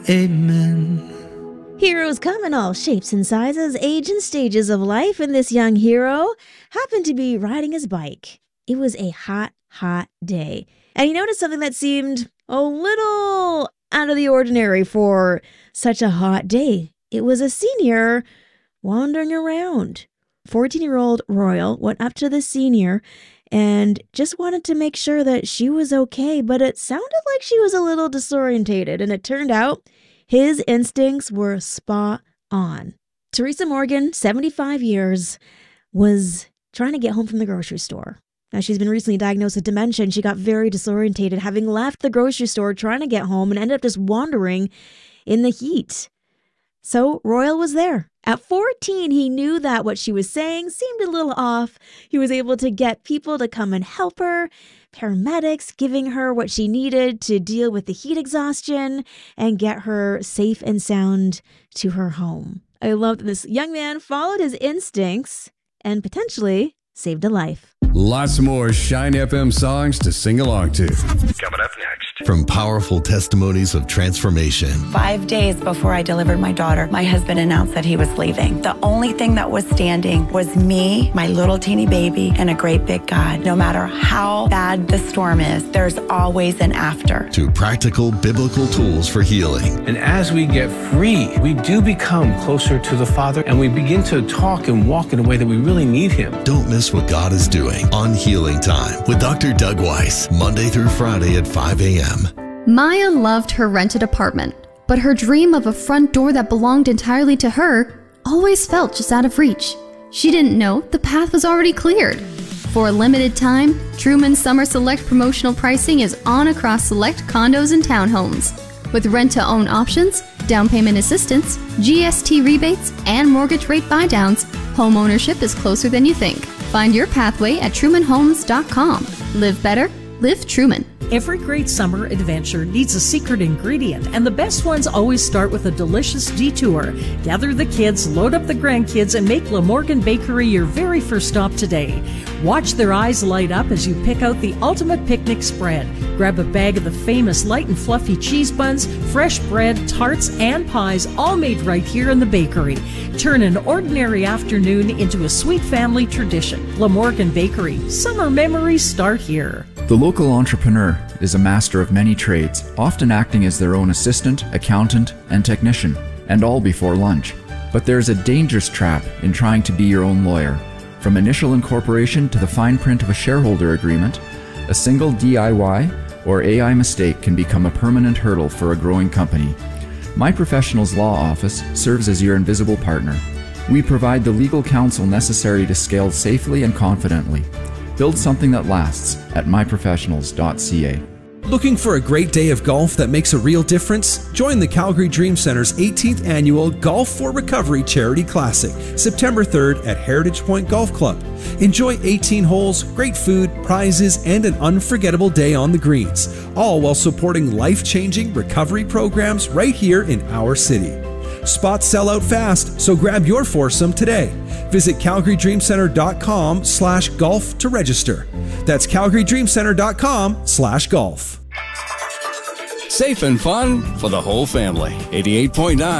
Amen. Heroes come in all shapes and sizes, age and stages of life, and this young hero happened to be riding his bike. It was a hot, hot day, and he noticed something that seemed a little out of the ordinary for such a hot day. It was a senior wandering around. 14-year-old Royal went up to the senior and just wanted to make sure that she was okay, but it sounded like she was a little disorientated, and it turned out his instincts were spot on. Teresa Morgan, 75 years, was trying to get home from the grocery store. Now, she's been recently diagnosed with dementia, and she got very disorientated, having left the grocery store trying to get home and ended up just wandering in the heat. So Royal was there. At 14, he knew that what she was saying seemed a little off. He was able to get people to come and help her, paramedics giving her what she needed to deal with the heat exhaustion and get her safe and sound to her home. I love that this young man followed his instincts and potentially saved a life. Lots more Shine FM songs to sing along to. Coming up next. From powerful testimonies of transformation. 5 days before I delivered my daughter, my husband announced that he was leaving. The only thing that was standing was me, my little teeny baby, and a great big God. No matter how bad the storm is, there's always an after. To practical biblical tools for healing. And as we get free, we do become closer to the Father, and we begin to talk and walk in a way that we really need Him. Don't miss what God is doing on Healing Time with Dr. Doug Weiss, Monday through Friday at 5 a.m. Maya loved her rented apartment, but her dream of a front door that belonged entirely to her always felt just out of reach. She didn't know the path was already cleared. For a limited time, Truman Summer Select promotional pricing is on across select condos and townhomes. With rent-to-own options, down payment assistance, GST rebates, and mortgage rate buydowns, home ownership is closer than you think. Find your pathway at trumanhomes.com. Live better, live Truman. Every great summer adventure needs a secret ingredient, and the best ones always start with a delicious detour. Gather the kids, load up the grandkids, and make Le Morgan Bakery your very first stop today. Watch their eyes light up as you pick out the ultimate picnic spread. Grab a bag of the famous light and fluffy cheese buns, fresh bread, tarts, and pies, all made right here in the bakery. Turn an ordinary afternoon into a sweet family tradition. Le Morgan Bakery. Summer memories start here. The local entrepreneur is a master of many trades, often acting as their own assistant, accountant, and technician, and all before lunch. But there's a dangerous trap in trying to be your own lawyer. From initial incorporation to the fine print of a shareholder agreement, a single DIY or AI mistake can become a permanent hurdle for a growing company. My Professionals Law Office serves as your invisible partner. We provide the legal counsel necessary to scale safely and confidently. Build something that lasts at myprofessionals.ca. Looking for a great day of golf that makes a real difference? Join the Calgary Dream Center's 18th annual Golf for Recovery Charity Classic, September 3rd at Heritage Point Golf Club. Enjoy 18 holes, great food, prizes, and an unforgettable day on the greens, all while supporting life-changing recovery programs right here in our city. Spots sell out fast, so grab your foursome today. Visit calgarydreamcenter.com/golf to register. That's calgarydreamcenter.com/golf. Safe and fun for the whole family. 88.9